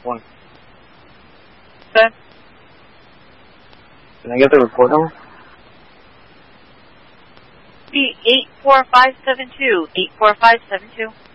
one. Okay. Can I get the report number? Be 84572. 84572.